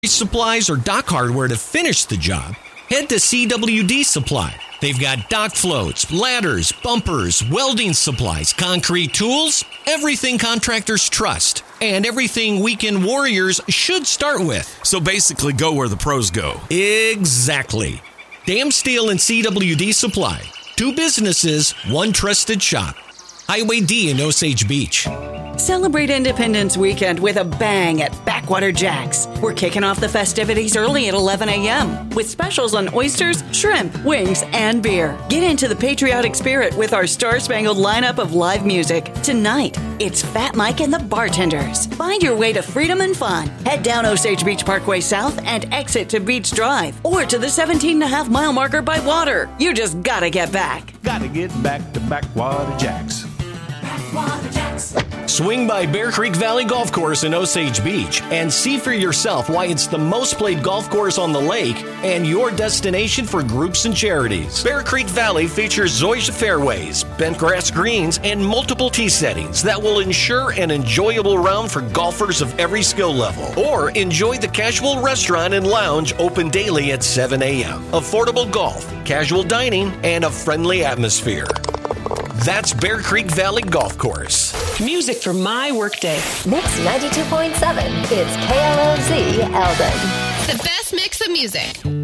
supplies or dock hardware to finish the job, head to CWD Supply. They've got dock floats, ladders, bumpers, welding supplies, concrete tools, everything contractors trust, and everything weekend warriors should start with. So basically go where the pros go. Exactly. Dam Steel and CWD Supply. 2 businesses, 1 trusted shop. Highway D in Osage Beach. Celebrate Independence Weekend with a bang at Backwater Jack's. We're kicking off the festivities early at 11 a.m. with specials on oysters, shrimp, wings, and beer. Get into the patriotic spirit with our star-spangled lineup of live music. Tonight, it's Fat Mike and the Bartenders. Find your way to freedom and fun. Head down Osage Beach Parkway South and exit to Beach Drive or to the 17.5-mile marker by water. You just gotta get back. Gotta get back to Backwater Jack's. Backwater Jack's. Swing by Bear Creek Valley Golf Course in Osage Beach and see for yourself why it's the most played golf course on the lake and your destination for groups and charities. Bear Creek Valley features zoysia fairways, bent grass greens, and multiple tee settings that will ensure an enjoyable round for golfers of every skill level. Or enjoy the casual restaurant and lounge open daily at 7 a.m. Affordable golf, casual dining, and a friendly atmosphere. That's Bear Creek Valley Golf Course. Music for my workday. Mix 92.7. It's KLOZ Eldon. The best mix of music.